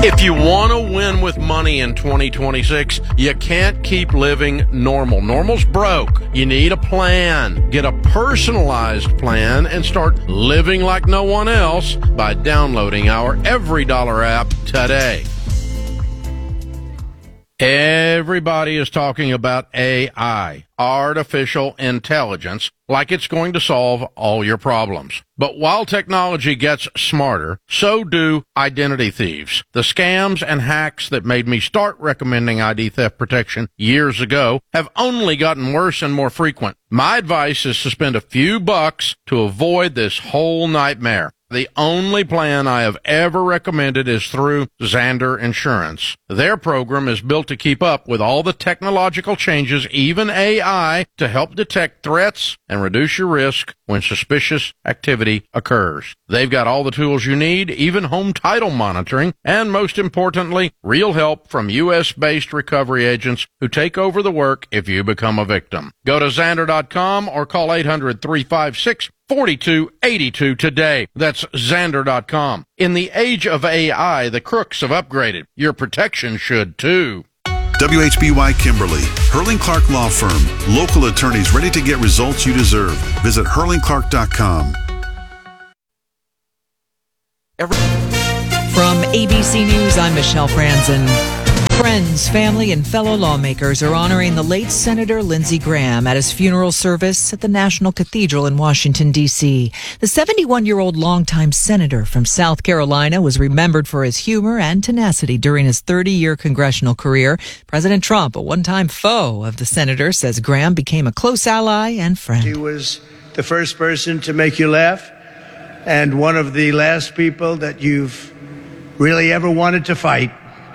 If you want to win with money in 2026, you can't keep living normal. Normal's broke. You need a plan. Get a personalized plan and start living like no one else by downloading our Every Dollar app today. Everybody is talking about AI, artificial intelligence, like it's going to solve all your problems. But while technology gets smarter, so do identity thieves. The scams and hacks that made me start recommending ID theft protection years ago have only gotten worse and more frequent. My advice is to spend a few bucks to avoid this whole nightmare. The only plan I have ever recommended is through Zander Insurance. Their program is built to keep up with all the technological changes, even AI, to help detect threats and reduce your risk when suspicious activity occurs. They've got all the tools you need, even home title monitoring, and most importantly, real help from U.S.-based recovery agents who take over the work if you become a victim. Go to Zander.com or call 800-356-4282 today. That's Zander.com. In the age of AI, the crooks have upgraded. Your protection should too. WHBY Kimberly, Hurling Clark Law Firm. Local attorneys ready to get results you deserve. Visit hurlingclark.com. From ABC News, I'm Michelle Franzen. Friends, family, and fellow lawmakers are honoring the late Senator Lindsey Graham at his funeral service at the National Cathedral in Washington, D.C. The 71-year-old longtime senator from South Carolina was remembered for his humor and tenacity during his 30-year congressional career. President Trump, a one-time foe of the senator, says Graham became a close ally and friend. He was the first person to make you laugh and one of the last people that you've really ever wanted to fight.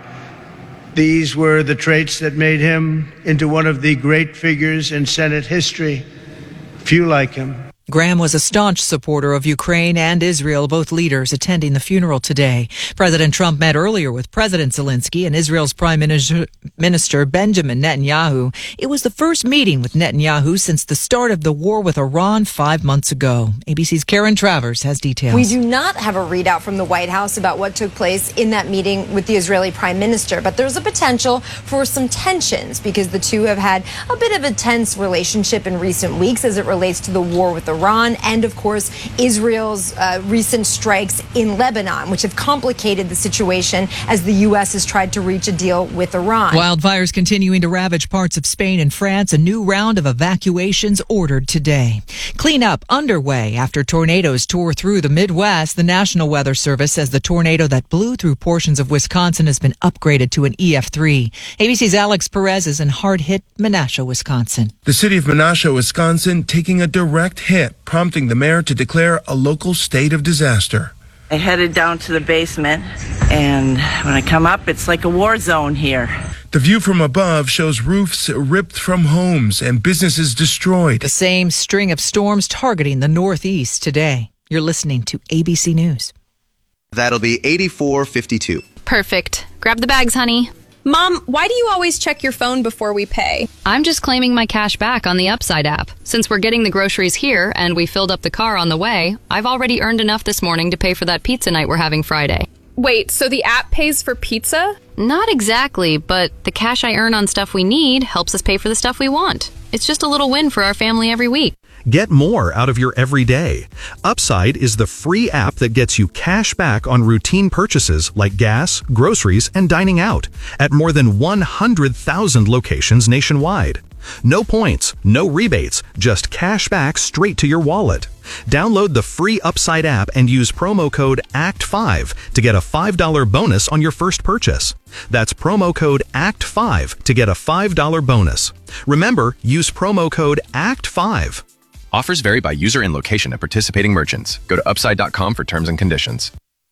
These were the traits that made him into one of the great figures in Senate history. Few like him. Graham was a staunch supporter of Ukraine and Israel, both leaders attending the funeral today. President Trump met earlier with President Zelensky and Israel's Prime Minister Benjamin Netanyahu. It was the first meeting with Netanyahu since the start of the war with Iran 5 months ago. ABC's Karen Travers has details. We do not have a readout from the White House about what took place in that meeting with the Israeli Prime Minister, but there's a potential for some tensions because the two have had a bit of a tense relationship in recent weeks as it relates to the war with Iran and, of course, Israel's recent strikes in Lebanon, which have complicated the situation as the U.S. has tried to reach a deal with Iran. Wildfires continuing to ravage parts of Spain and France. A new round of evacuations ordered today. Cleanup underway after tornadoes tore through the Midwest. The National Weather Service says the tornado that blew through portions of Wisconsin has been upgraded to an EF3. ABC's Alex Perez is in hard-hit Menasha, Wisconsin. The city of Menasha, Wisconsin, taking a direct hit, prompting the mayor to declare a local state of disaster. I headed down to the basement, and when I come up, it's like a war zone here. The view from above shows roofs ripped from homes and businesses destroyed. The same string of storms targeting the Northeast today. You're listening to ABC News. That'll be 84.52. Perfect. Grab the bags, honey. Mom, why do you always check your phone before we pay? I'm just claiming my cash back on the Upside app. Since we're getting the groceries here and we filled up the car on the way, I've already earned enough this morning to pay for that pizza night we're having Friday. Wait, so the app pays for pizza? Not exactly, but the cash I earn on stuff we need helps us pay for the stuff we want. It's just a little win for our family every week. Get more out of your everyday. Upside is the free app that gets you cash back on routine purchases like gas, groceries, and dining out at more than 100,000 locations nationwide. No points, no rebates, just cash back straight to your wallet. Download the free Upside app and use promo code ACT5 to get a $5 bonus on your first purchase. That's promo code ACT5 to get a $5 bonus. Remember, use promo code ACT5. Offers vary by user and location at participating merchants. Go to upside.com for terms and conditions.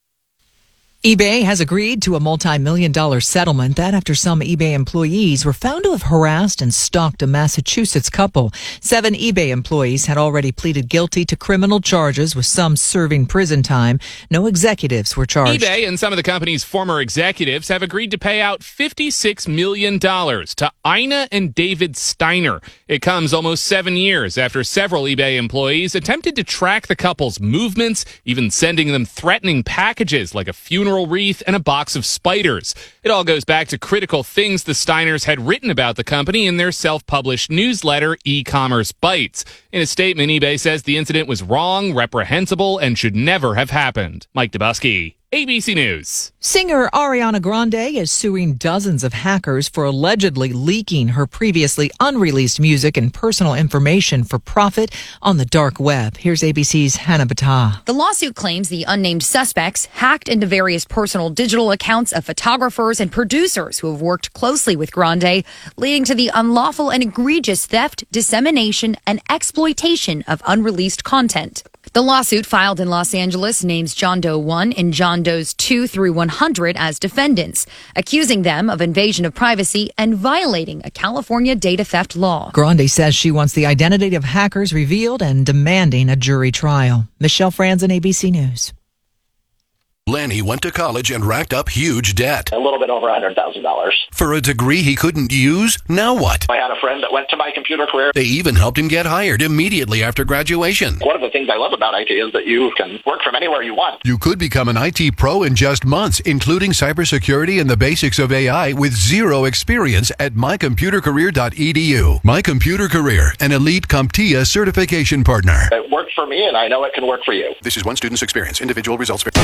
eBay has agreed to a multi-million-dollar settlement. That after some eBay employees were found to have harassed and stalked a Massachusetts couple. 7 eBay employees had already pleaded guilty to criminal charges, with some serving prison time. No executives were charged. eBay and some of the company's former executives have agreed to pay out $56 million to Ina and David Steiner. It comes almost 7 years after several eBay employees attempted to track the couple's movements, even sending them threatening packages like a funeral funeral wreath, and a box of spiders. It all goes back to critical things the Steiners had written about the company in their self-published newsletter, E-Commerce Bites. In a statement, eBay says the incident was wrong, reprehensible, and should never have happened. Mike Dubusky, ABC News. Singer Ariana Grande is suing dozens of hackers for allegedly leaking her previously unreleased music and personal information for profit on the dark web. Here's ABC's Hannah Battah. The lawsuit claims the unnamed suspects hacked into various personal digital accounts of photographers and producers who have worked closely with Grande, leading to the unlawful and egregious theft, dissemination, and exploitation of unreleased content. The lawsuit filed in Los Angeles names John Doe 1 and John Does 2 through 100 as defendants, accusing them of invasion of privacy and violating a California data theft law. Grande says she wants the identity of hackers revealed and demanding a jury trial. Michelle Franzen, ABC News. Lanny went to college and racked up huge debt. A little bit over $100,000. For a degree he couldn't use? Now what? I had a friend that went to My Computer Career. They even helped him get hired immediately after graduation. One of the things I love about IT is that you can work from anywhere you want. You could become an IT pro in just months, including cybersecurity and the basics of AI with zero experience at mycomputercareer.edu. My Computer Career, an elite CompTIA certification partner. It worked for me, and I know it can work for you. This is one student's experience. Individual results vary.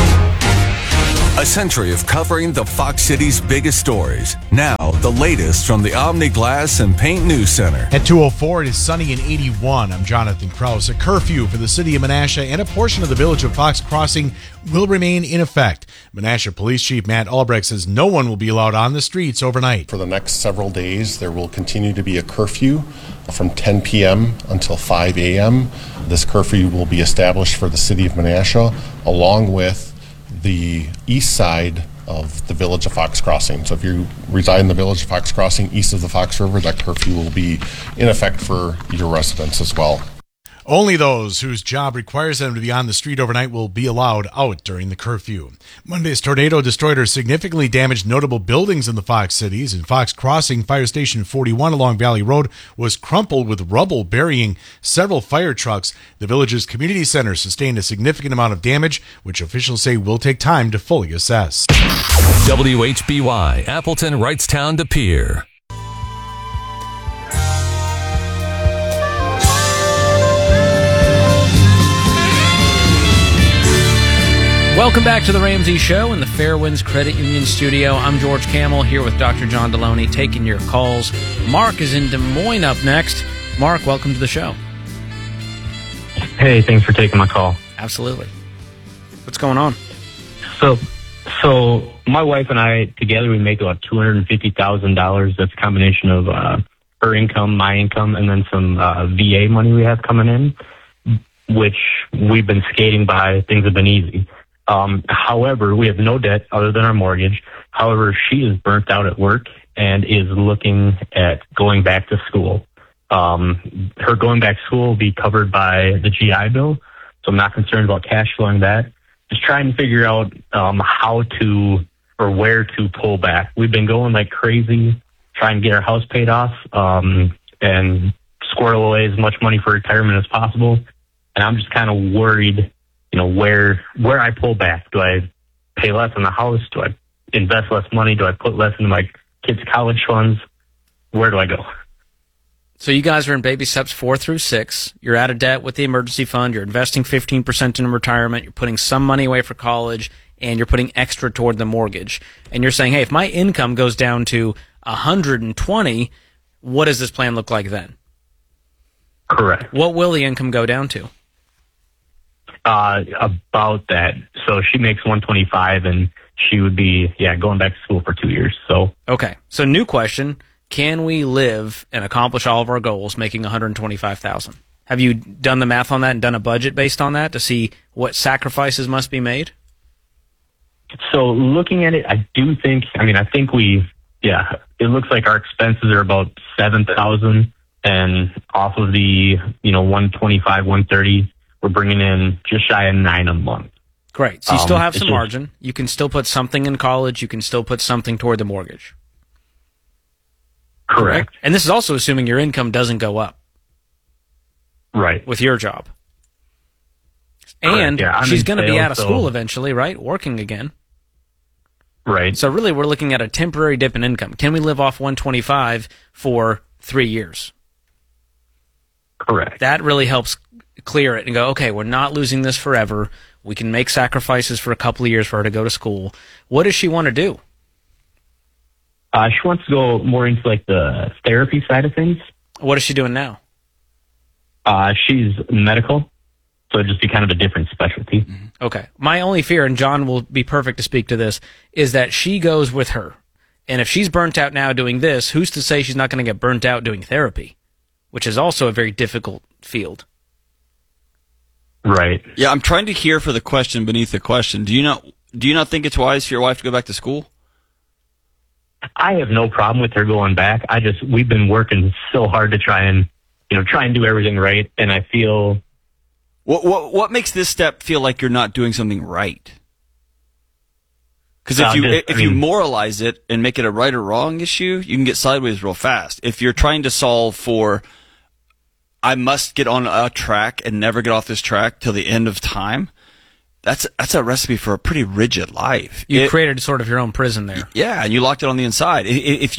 A century of covering the Fox City's biggest stories. Now, the latest from the Omni Glass and Paint News Center. At 2:04, it is sunny and 81. I'm Jonathan Krause. A curfew for the city of Menasha and a portion of the village of Fox Crossing will remain in effect. Menasha Police Chief Matt Albrecht says no one will be allowed on the streets overnight. For the next several days, there will continue to be a curfew from 10 p.m. until 5 a.m. This curfew will be established for the city of Menasha, along with the east side of the village of Fox Crossing. So if you reside in the village of Fox Crossing, east of the Fox River, that curfew will be in effect for your residents as well. Only those whose job requires them to be on the street overnight will be allowed out during the curfew. Monday's tornado destroyed or significantly damaged notable buildings in the Fox cities. In Fox Crossing, Fire Station 41 along Valley Road was crumpled with rubble burying several fire trucks. The village's community center sustained a significant amount of damage, which officials say will take time to fully assess. WHBY, Appleton, Wrightstown to Pier. Welcome back to the Ramsey Show in the Fairwinds Credit Union studio. I'm George Camel here with Dr. John Deloney taking your calls. Mark is in Des Moines up next. Mark, welcome to the show. Hey, thanks for taking my call. Absolutely. What's going on? So my wife and I together, we make about $250,000. That's a combination of her income, my income, and then some VA money we have coming in, which we've been skating by. Things have been easy. However, we have no debt other than our mortgage. However, she is burnt out at work and is looking at going back to school. Her going back to school will be covered by the GI Bill, so I'm not concerned about cash flowing that. Just trying to figure out how to or where to pull back. We've been going like crazy, trying to get our house paid off and squirrel away as much money for retirement as possible. And I'm just kind of worried, where I pull back. Do I pay less on the house? Do I invest less money? Do I put less into my kids' college funds? Where do I go? So you guys are in baby steps 4 through 6. You're out of debt with the emergency fund. You're investing 15% in retirement. You're putting some money away for college, and you're putting extra toward the mortgage. And you're saying, hey, if my income goes down to 120, what does this plan look like then? Correct. What will the income go down to? About that. So she makes 125, and she would be going back to school for 2 years. So okay. So new question: can we live and accomplish all of our goals making $125,000? Have you done the math on that and done a budget based on that to see what sacrifices must be made? So looking at it, I think it looks like our expenses are about $7,000, and off of the 125, 130. We're bringing in just shy of $9 a month. Great. So you still have some margin. You can still put something in college. You can still put something toward the mortgage. Correct. And this is also assuming your income doesn't go up. Right. With your job. And she's going to be out of school eventually, right? Working again. Right. So really, we're looking at a temporary dip in income. Can we live off 125 for 3 years? Correct. That really helps clear it and go, okay, we're not losing this forever. We can make sacrifices for a couple of years for her to go to school. What does she want to do? She wants to go more into like the therapy side of things. What is she doing now? She's medical, so it'd just be kind of a different specialty. Okay. My only fear, and John will be perfect to speak to this, is that she goes with her. And if she's burnt out now doing this, who's to say she's not going to get burnt out doing therapy, which is also a very difficult field. Right. Yeah, I'm trying to hear for the question beneath the question. Do you not think it's wise for your wife to go back to school? I have no problem with her going back. We've been working so hard to try and do everything right, and I feel. What makes this step feel like you're not doing something right? Because if you moralize it and make it a right or wrong issue, you can get sideways real fast. If you're trying to solve for, I must get on a track and never get off this track till the end of time, that's a recipe for a pretty rigid life. You created sort of your own prison there. Yeah, and you locked it on the inside. If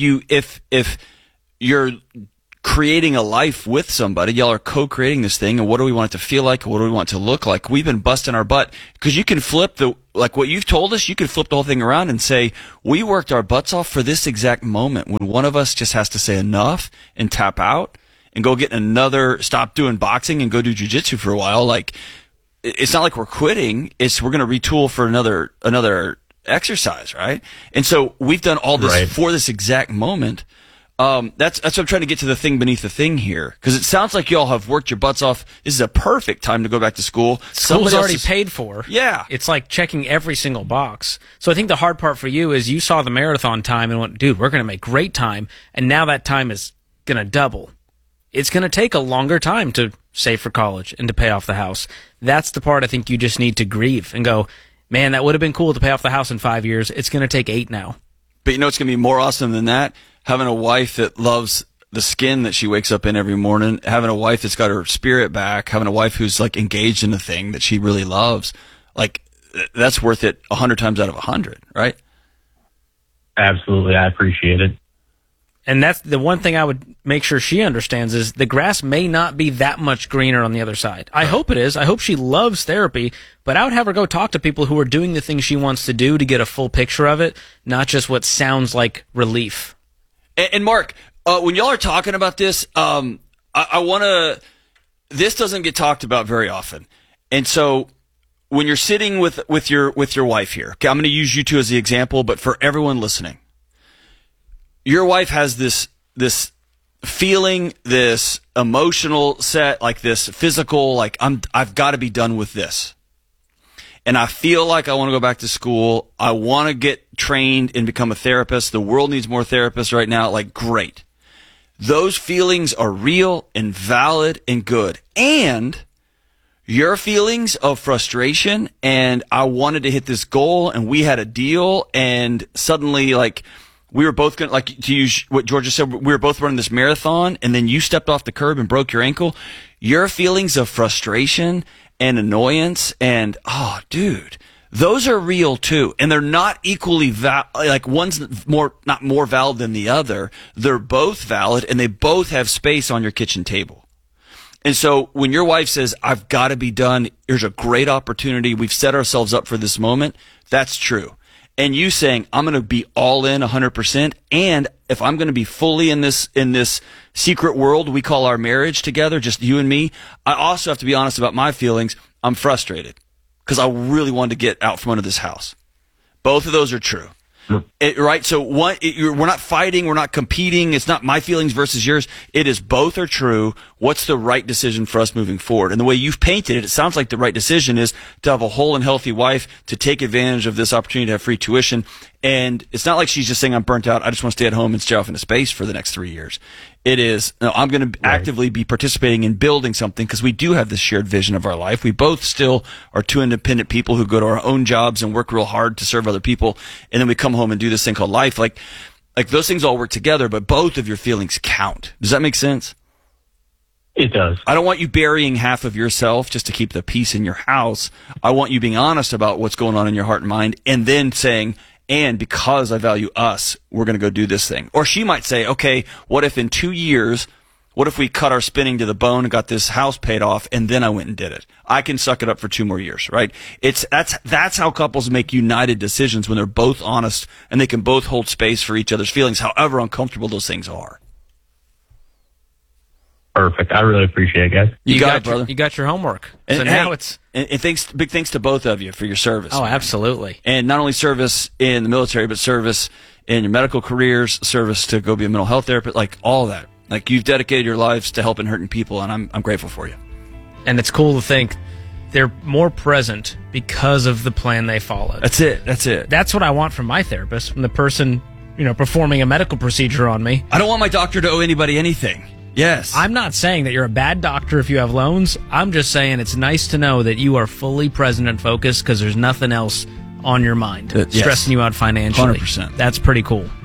you're creating a life with somebody, y'all are co-creating this thing, and what do we want it to feel like? What do we want it to look like? We've been busting our butt, because you can flip like what you've told us, you could flip the whole thing around and say, we worked our butts off for this exact moment when one of us just has to say enough and tap out and go get stop doing boxing and go do jiu-jitsu for a while. Like, it's not like we're quitting. We're going to retool for another exercise, right? And so we've done all this for this exact moment. That's what I'm trying to get to, the thing beneath the thing here, because it sounds like y'all have worked your butts off. This is a perfect time to go back to school. School's already paid for. Yeah. It's like checking every single box. So I think the hard part for you is you saw the marathon time and went, dude, we're going to make great time. And now that time is going to double. It's going to take a longer time to save for college and to pay off the house. That's the part I think you just need to grieve and go, man, that would have been cool to pay off the house in 5 years. It's going to take 8 now. But you know what's going to be more awesome than that? Having a wife that loves the skin that she wakes up in every morning, having a wife that's got her spirit back, having a wife who's like engaged in the thing that she really loves. Like, that's worth it 100 times out of 100, right? Absolutely. I appreciate it. And that's the one thing I would make sure she understands is the grass may not be that much greener on the other side. I hope it is. I hope she loves therapy, but I would have her go talk to people who are doing the things she wants to do to get a full picture of it, not just what sounds like relief. And Mark, when y'all are talking about this, I want to, this doesn't get talked about very often. And so when you're sitting with your wife here, okay, I'm going to use you two as the example, but for everyone listening, your wife has this feeling, this emotional set, like this physical, like I've got to be done with this. And I feel like I want to go back to school. I want to get trained and become a therapist. The world needs more therapists right now. Like, great. Those feelings are real and valid and good. And your feelings of frustration and I wanted to hit this goal and we had a deal and suddenly, like, we were both going to, like, to use what Georgia said, we were both running this marathon and then you stepped off the curb and broke your ankle. Your feelings of frustration and annoyance and, oh, dude, those are real too. And they're not equally like one's not more valid than the other. They're both valid and they both have space on your kitchen table. And so when your wife says, I've got to be done, here's a great opportunity, we've set ourselves up for this moment, that's true. And you saying, I'm going to be all in 100%. And if I'm going to be fully in this secret world we call our marriage together, just you and me, I also have to be honest about my feelings. I'm frustrated because I really wanted to get out from under this house. Both of those are true. Right? So we're not fighting. We're not competing. It's not my feelings versus yours. It is both are true. What's the right decision for us moving forward? And the way you've painted it, it sounds like the right decision is to have a whole and healthy wife, to take advantage of this opportunity to have free tuition. And it's not like she's just saying, I'm burnt out. I just want to stay at home and stare off into space for the next 3 years. It is, no, I'm going to actively be participating in building something because we do have this shared vision of our life. We both still are two independent people who go to our own jobs and work real hard to serve other people. And then we come home and do this thing called life. Like those things all work together, but both of your feelings count. Does that make sense? It does. I don't want you burying half of yourself just to keep the peace in your house. I want you being honest about what's going on in your heart and mind and then saying, And because I value us, we're going to go do this thing. Or she might say, okay, what if in 2 years, what if we cut our spinning to the bone and got this house paid off and then I went and did it? I can suck it up for 2 more years, right? That's how couples make united decisions, when they're both honest and they can both hold space for each other's feelings, however uncomfortable those things are. Perfect. I really appreciate it, guys. You got it, brother. You got your homework. And, So now it's... And big thanks to both of you for your service. Oh, man. absolutely. And not only service in the military, but service in your medical careers, service to go be a mental health therapist, like all of that. Like, you've dedicated your lives to helping hurting people, and I'm grateful for you. And it's cool to think they're more present because of the plan they followed. That's it. That's what I want from my therapist, from the person, performing a medical procedure on me. I don't want my doctor to owe anybody anything. Yes. I'm not saying that you're a bad doctor if you have loans. I'm just saying it's nice to know that you are fully present and focused because there's nothing else on your mind Yes. stressing you out financially. 100%. That's pretty cool.